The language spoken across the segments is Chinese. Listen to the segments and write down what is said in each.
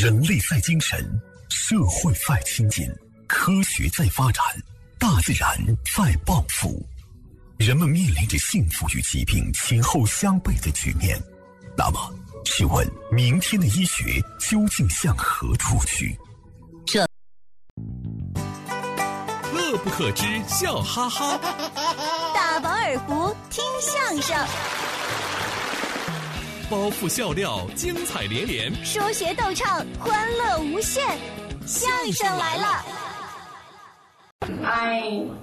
人类在精神，社会在亲近，科学在发展，大自然在报复。人们面临着幸福与疾病前后相悖的局面。那么，试问明天的医学究竟向何处去？ 乐不可支，笑哈哈； 大饱耳福，听相声； 包袱笑料，精彩连连； 说学逗唱，欢乐无限。相声来了！ 哎，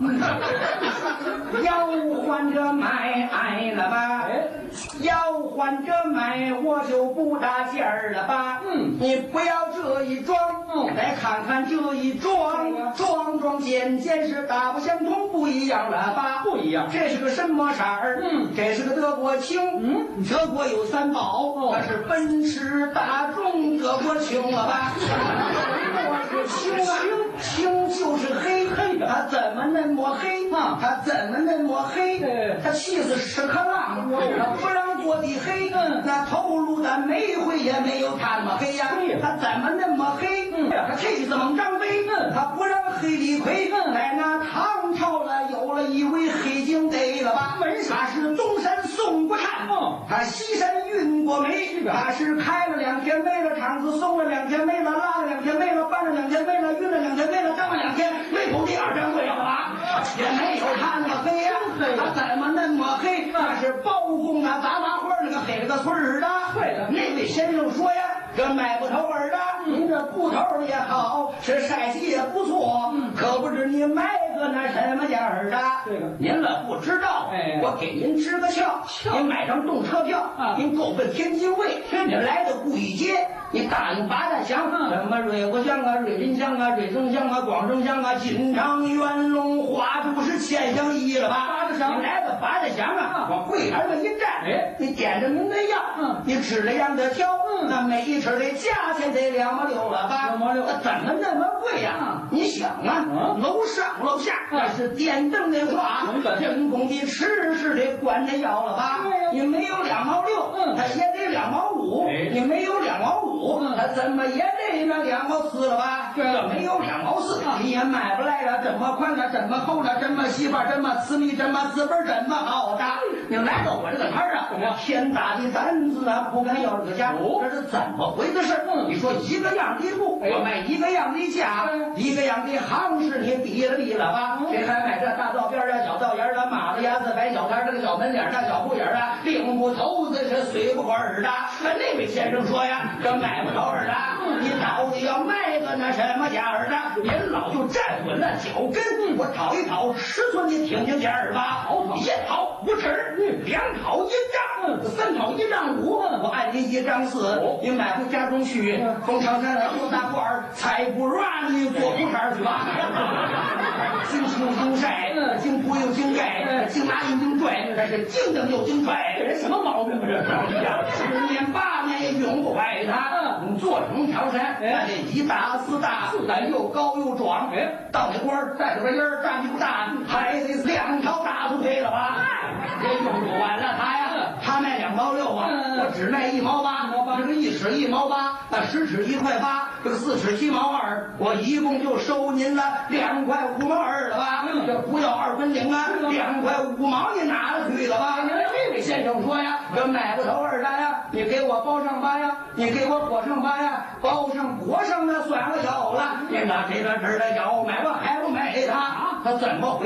要换着买了吧？要换着买，我就不大劲儿了吧？你不要这一装，再看看这一装，装件是大不相同，不一样了吧？不一样，这是个什么色儿？这是个德国青。德国有三宝，那是奔驰、大众、德国青了吧？我是青啊，青就是黑。他怎么那么黑？他怎么那么黑？他气死屎壳郎，他不让过的黑。那头颅的煤灰也没有他那么黑呀。他怎么那么黑？他气死猛张飞，他不让黑李逵。在那唐朝了，有了一位黑警得了吧？他是东山送过炭，他西山运过煤，他是开了2天煤了，厂子送了2天煤了，拉了2天煤了，搬了2天煤了，运了2天煤了，挣了2天，煤口第2天贵了吧？也没有他那么黑呀，他怎么那么黑？那是包公啊，杂花花那个黑了个村儿的。对的，那位先生说呀，这买不头儿的，您这布头也好，是晒洗也不错，可不知你买个那什么价儿的？这个您了不知道，我给您支个窍，您买张动车票，您够奔天津卫，您来到故意街，你答应八大乡，什么瑞国乡啊、瑞林乡啊、瑞增乡啊、广正乡啊、金昌、元龙、花都是千乡一了吧？八大乡，你来到八大乡啊，往柜台上一站，你点着您的药，你指着样的挑，那每一尺的价钱得2毛6了吧？2毛6，那怎么那么贵呀？你想啊，楼上楼下那是电灯的话，人工的吃是得管着药了吧？你没有2毛6，他也得2毛5，你没有2毛5，他怎么也得那2毛4了吧？这没有2毛4，你也买不来了。这么宽的，这么厚的，这么细法，这么私密，这么字本，这么好的，你来到我这个摊儿啊，天大的胆子啊，不敢要这个价，这是怎么回的事？你说一个样的布，我卖一个样的价，一个样的行市，你比了吧？谁还买这大道边啊、小道沿啊、马子牙子、白小摊这个小门脸大小铺眼啊，领不头子是随不管的。那位先生说呀，这买不着儿的，你到底要卖个那什么价儿的？您老就站稳了脚跟，我讨一讨尺寸，你听听价儿吧。1讨5尺，2讨1丈，3讨1丈5，我按您1丈4，你买回家中去，从长山来后大褂儿，才不让你做裤衩去吧？经清经晒，经铺又经盖，经拿又经拽，这是经蹬又经拽，这人什么毛病啊？这10年8年也用不坏它。你做成长山，那得1大4大，4大又高又壮，到那官带着个烟儿，站不大，还得2条大腿配了吧？这用不完了他呀，他卖2毛6啊，我只卖1毛8，这个1尺1毛8，10尺1块8，这个4尺7毛2，我一共就收您了2块5毛2了吧？这不要2分领啊，2块5毛你拿了去了吧？这位先生说呀，这买不头儿的呀，你给我包上吧呀，你给我裹上吧呀，包上裹上的算我有了，你拿这个这儿的药买我还不买他怎么回